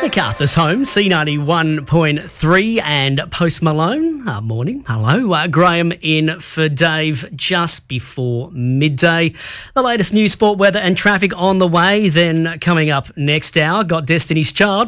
MacArthur's home, C91.3 and Post Malone. Morning. Hello. Graham in for Dave just before midday. The latest news, sport, weather and traffic on the way. Then coming up next hour, got Destiny's Child.